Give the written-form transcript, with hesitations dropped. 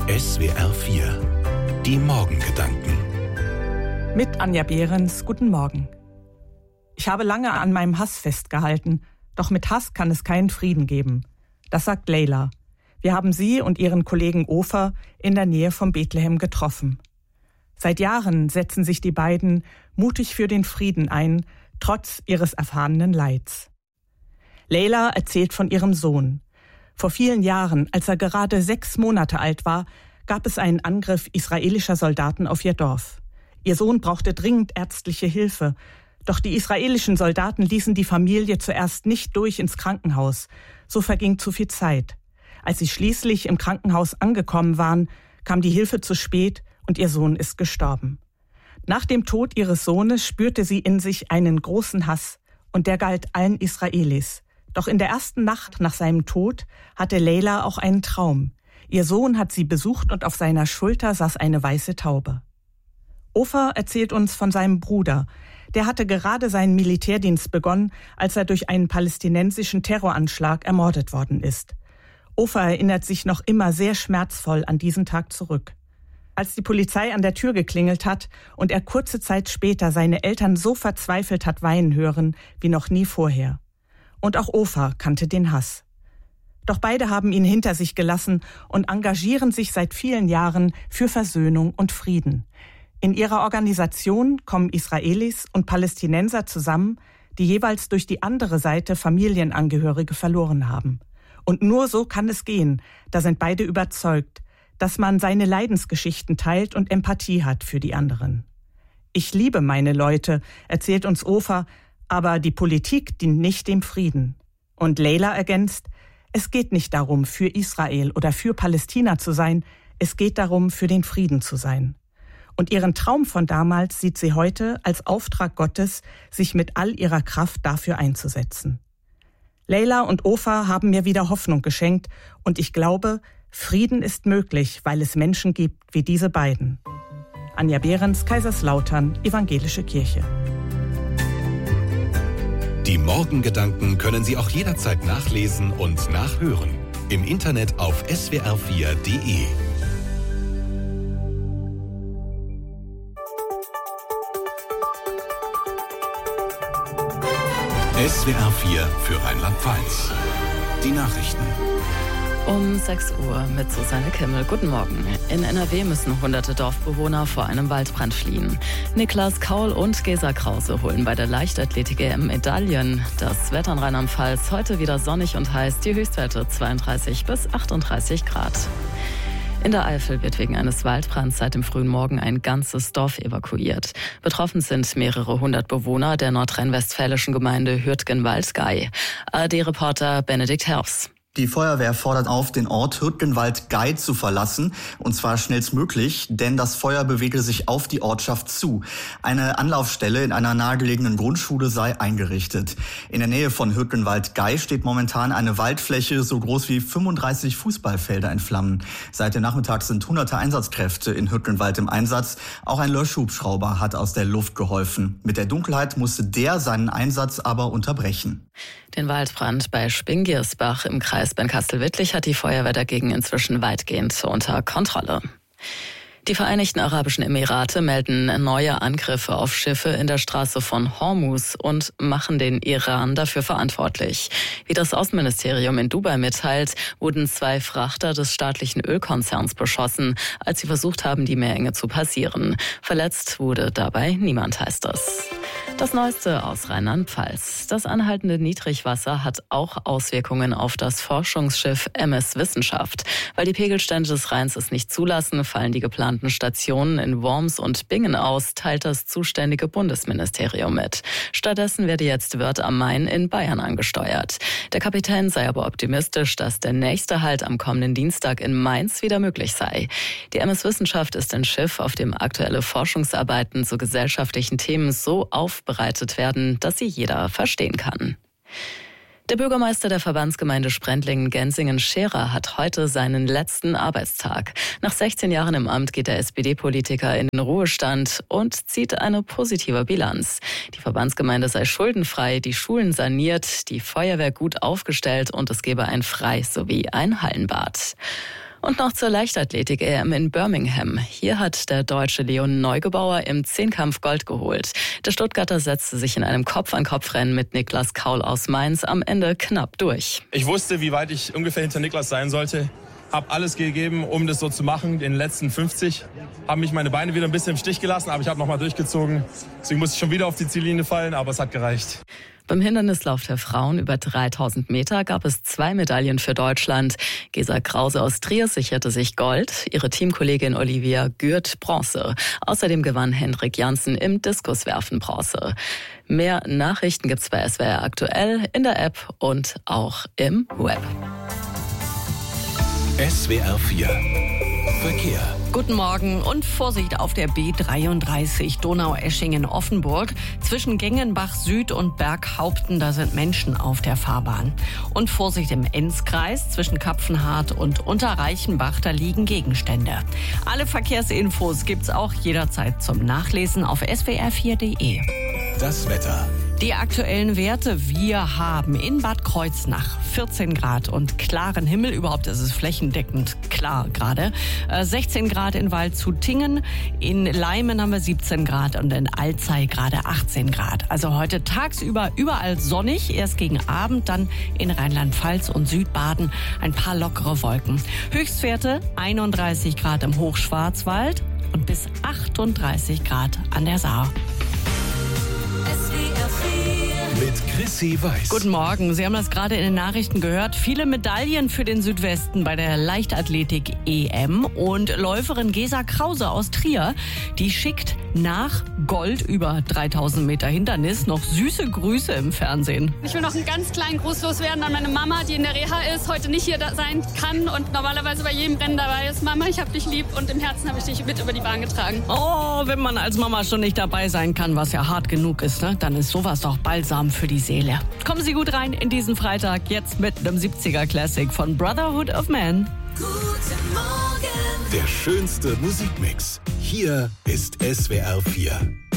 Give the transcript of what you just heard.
SWR 4 Die Morgengedanken. Mit Anja Behrens, guten Morgen. Ich habe lange an meinem Hass festgehalten, doch mit Hass kann es keinen Frieden geben. Das sagt Leila. Wir haben sie und ihren Kollegen Ofer in der Nähe von Bethlehem getroffen. Seit Jahren setzen sich die beiden mutig für den Frieden ein, trotz ihres erfahrenen Leids. Leila erzählt von ihrem Sohn. Vor vielen Jahren, als er gerade 6 Monate alt war, gab es einen Angriff israelischer Soldaten auf ihr Dorf. Ihr Sohn brauchte dringend ärztliche Hilfe. Doch die israelischen Soldaten ließen die Familie zuerst nicht durch ins Krankenhaus. So verging zu viel Zeit. Als sie schließlich im Krankenhaus angekommen waren, kam die Hilfe zu spät und ihr Sohn ist gestorben. Nach dem Tod ihres Sohnes spürte sie in sich einen großen Hass und der galt allen Israelis. Doch in der ersten Nacht nach seinem Tod hatte Leila auch einen Traum. Ihr Sohn hat sie besucht und auf seiner Schulter saß eine weiße Taube. Ofer erzählt uns von seinem Bruder. Der hatte gerade seinen Militärdienst begonnen, als er durch einen palästinensischen Terroranschlag ermordet worden ist. Ofer erinnert sich noch immer sehr schmerzvoll an diesen Tag zurück. Als die Polizei an der Tür geklingelt hat und er kurze Zeit später seine Eltern so verzweifelt hat weinen hören wie noch nie vorher. Und auch Ofer kannte den Hass. Doch beide haben ihn hinter sich gelassen und engagieren sich seit vielen Jahren für Versöhnung und Frieden. In ihrer Organisation kommen Israelis und Palästinenser zusammen, die jeweils durch die andere Seite Familienangehörige verloren haben. Und nur so kann es gehen, da sind beide überzeugt, dass man seine Leidensgeschichten teilt und Empathie hat für die anderen. Ich liebe meine Leute, erzählt uns Ofer, aber die Politik dient nicht dem Frieden. Und Leila ergänzt, es geht nicht darum, für Israel oder für Palästina zu sein, es geht darum, für den Frieden zu sein. Und ihren Traum von damals sieht sie heute als Auftrag Gottes, sich mit all ihrer Kraft dafür einzusetzen. Leila und Ofer haben mir wieder Hoffnung geschenkt und ich glaube, Frieden ist möglich, weil es Menschen gibt wie diese beiden. Anja Behrens, Kaiserslautern, Evangelische Kirche. Die Morgengedanken können Sie auch jederzeit nachlesen und nachhören. Im Internet auf swr4.de. SWR 4 für Rheinland-Pfalz. Die Nachrichten. Um 6 Uhr mit Susanne Kimmel. Guten Morgen. In NRW müssen hunderte Dorfbewohner vor einem Waldbrand fliehen. Niklas Kaul und Gesa Krause holen bei der Leichtathletik-EM Medaillen. Das Wetter in Rheinland-Pfalz heute wieder sonnig und heiß. Die Höchstwerte 32 bis 38 Grad. In der Eifel wird wegen eines Waldbrands seit dem frühen Morgen ein ganzes Dorf evakuiert. Betroffen sind mehrere hundert Bewohner der nordrhein-westfälischen Gemeinde Hürtgenwald-Gey. ARD-Reporter Benedikt Herfs. Die Feuerwehr fordert auf, den Ort Hürtgenwald-Gey zu verlassen, und zwar schnellstmöglich, denn das Feuer bewege sich auf die Ortschaft zu. Eine Anlaufstelle in einer nahegelegenen Grundschule sei eingerichtet. In der Nähe von Hürtgenwald-Gey steht momentan eine Waldfläche so groß wie 35 Fußballfelder in Flammen. Seit dem Nachmittag sind hunderte Einsatzkräfte in Hürtgenwald im Einsatz. Auch ein Löschhubschrauber hat aus der Luft geholfen. Mit der Dunkelheit musste der seinen Einsatz aber unterbrechen. Den Waldbrand bei Spingiersbach im Kreis Bernkastel-Wittlich hat die Feuerwehr dagegen inzwischen weitgehend unter Kontrolle. Die Vereinigten Arabischen Emirate melden neue Angriffe auf Schiffe in der Straße von Hormuz und machen den Iran dafür verantwortlich. Wie das Außenministerium in Dubai mitteilt, wurden 2 Frachter des staatlichen Ölkonzerns beschossen, als sie versucht haben, die Meerenge zu passieren. Verletzt wurde dabei niemand, heißt es. Das Neueste aus Rheinland-Pfalz. Das anhaltende Niedrigwasser hat auch Auswirkungen auf das Forschungsschiff MS Wissenschaft. Weil die Pegelstände des Rheins es nicht zulassen, fallen die geplanten Stationen in Worms und Bingen aus, teilt das zuständige Bundesministerium mit. Stattdessen werde jetzt Wörth am Main in Bayern angesteuert. Der Kapitän sei aber optimistisch, dass der nächste Halt am kommenden Dienstag in Mainz wieder möglich sei. Die MS Wissenschaft ist ein Schiff, auf dem aktuelle Forschungsarbeiten zu gesellschaftlichen Themen so aufbereitet werden, dass sie jeder verstehen kann. Der Bürgermeister der Verbandsgemeinde Sprendlingen-Gensingen-Scherer hat heute seinen letzten Arbeitstag. Nach 16 Jahren im Amt geht der SPD-Politiker in den Ruhestand und zieht eine positive Bilanz. Die Verbandsgemeinde sei schuldenfrei, die Schulen saniert, die Feuerwehr gut aufgestellt und es gebe ein Freis sowie ein Hallenbad. Und noch zur Leichtathletik-EM in Birmingham. Hier hat der Deutsche Leon Neugebauer im Zehnkampf Gold geholt. Der Stuttgarter setzte sich in einem Kopf-an-Kopf-Rennen mit Niklas Kaul aus Mainz am Ende knapp durch. Ich wusste, wie weit ich ungefähr hinter Niklas sein sollte. Habe alles gegeben, um das so zu machen. Den letzten 50 haben mich meine Beine wieder ein bisschen im Stich gelassen, aber ich habe nochmal durchgezogen. Deswegen musste ich schon wieder auf die Ziellinie fallen, aber es hat gereicht. Beim Hindernislauf der Frauen über 3000 Meter gab es 2 Medaillen für Deutschland. Gesa Krause aus Trier sicherte sich Gold, ihre Teamkollegin Olivia Gürt Bronze. Außerdem gewann Hendrik Janssen im Diskuswerfen Bronze. Mehr Nachrichten gibt's bei SWR aktuell in der App und auch im Web. SWR 4 Verkehr. Guten Morgen und Vorsicht auf der B33 Donaueschingen-Offenburg. Zwischen Gengenbach Süd und Berghaupten, da sind Menschen auf der Fahrbahn. Und Vorsicht im Enzkreis zwischen Kapfenhardt und Unterreichenbach, da liegen Gegenstände. Alle Verkehrsinfos gibt's auch jederzeit zum Nachlesen auf swr4.de. Das Wetter. Die aktuellen Werte: Wir haben in Bad Kreuznach 14 Grad und klaren Himmel. Überhaupt ist es flächendeckend klar gerade. 16 Grad in Waldshut-Tiengen. In Leimen haben wir 17 Grad und in Alzey gerade 18 Grad. Also heute tagsüber überall sonnig. Erst gegen Abend dann in Rheinland-Pfalz und Südbaden ein paar lockere Wolken. Höchstwerte 31 Grad im Hochschwarzwald und bis 38 Grad an der Saar. Mit Chrissy Weiß. Guten Morgen. Sie haben das gerade in den Nachrichten gehört. Viele Medaillen für den Südwesten bei der Leichtathletik-EM. Und Läuferin Gesa Krause aus Trier, die schickt nach Gold über 3000 Meter Hindernis noch süße Grüße im Fernsehen. Ich will noch einen ganz kleinen Gruß loswerden an meine Mama, die in der Reha ist, heute nicht hier sein kann und normalerweise bei jedem Rennen dabei ist. Mama, ich hab dich lieb und im Herzen habe ich dich mit über die Bahn getragen. Oh, wenn man als Mama schon nicht dabei sein kann, was ja hart genug ist, ne? Dann ist sowas doch Balsam für die Seele. Kommen Sie gut rein in diesen Freitag, jetzt mit einem 70er Classic von Brotherhood of Man. Guten Morgen. Der schönste Musikmix. Hier ist SWR 4.